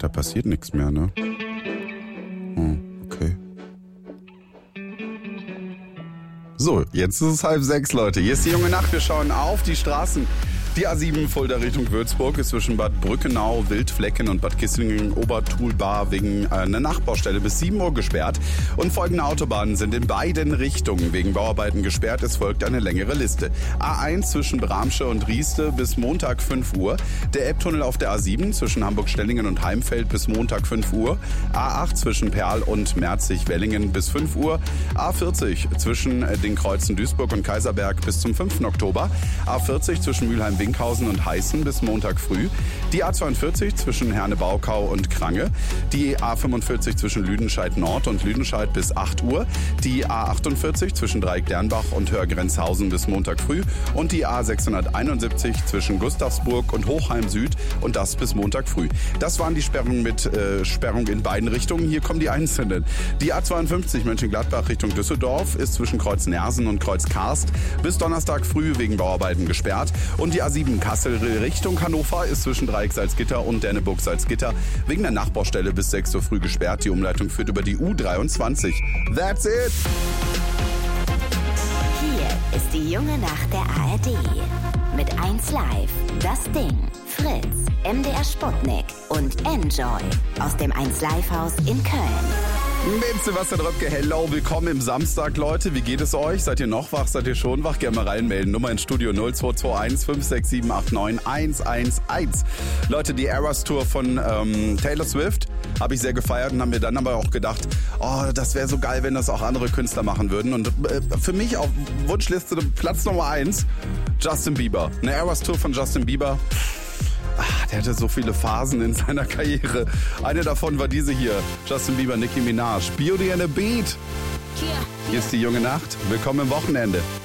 Da passiert nichts mehr, ne? Okay. So, jetzt ist es 5:30, Leute. Hier ist die junge Nacht. Wir schauen auf die Straßen. Die A7 Fulda Richtung Würzburg ist zwischen Bad Brückenau, Wildflecken und Bad Kissingen-Obertulbar wegen einer Nachbaustelle bis 7 Uhr gesperrt. Und folgende Autobahnen sind in beiden Richtungen wegen Bauarbeiten gesperrt. Es folgt eine längere Liste. A1 zwischen Bramsche und Rieste bis Montag 5 Uhr. Der Elbtunnel auf der A7 zwischen Hamburg-Stellingen und Heimfeld bis Montag 5 Uhr. A8 zwischen Perl und Merzig-Wellingen bis 5 Uhr. A40 zwischen den Kreuzen Duisburg und Kaiserberg bis zum 5. Oktober. A40 zwischen Mülheim-Winkhausen und Heißen bis Montag früh, die A42 zwischen Herne-Baukau und Krange, die A45 zwischen Lüdenscheid Nord und Lüdenscheid bis 8 Uhr, die A48 zwischen Dreieck-Dernbach und Hörgrenzhausen bis Montag früh und die A671 zwischen Gustavsburg und Hochheim Süd und das bis Montag früh. Das waren die Sperrungen mit Sperrung in beiden Richtungen. Hier kommen die einzelnen. Die A52 Mönchengladbach Richtung Düsseldorf ist zwischen Kreuz Nersen und Kreuz Karst bis Donnerstag früh wegen Bauarbeiten gesperrt und die A7 Kassel Richtung Hannover ist zwischen Dreieck Salzgitter und Denneburg Salzgitter wegen der Nachbaustelle bis 6 Uhr früh gesperrt. Die Umleitung führt über die U23. That's it! Hier ist die junge Nacht der ARD. Mit 1 Live, Das Ding, Fritz, MDR Sputnik und Enjoy aus dem 1 Live Haus in Köln. Mit Sebastian Röpke, hello, willkommen im Samstag, Leute. Wie geht es euch? Seid ihr noch wach? Seid ihr schon wach? Gerne mal reinmelden. Nummer ins Studio 0221 56789 111. Leute, die Eras Tour von Taylor Swift habe ich sehr gefeiert und haben mir dann aber auch gedacht, oh, das wäre so geil, wenn das auch andere Künstler machen würden. Und für mich auf Wunschliste Platz Nummer 1, Justin Bieber. Eine Eras Tour von Justin Bieber. Der hatte so viele Phasen in seiner Karriere. Eine davon war diese hier. Justin Bieber, Nicki Minaj. Beauty and a Beat. Hier ist die junge Nacht. Willkommen im Wochenende.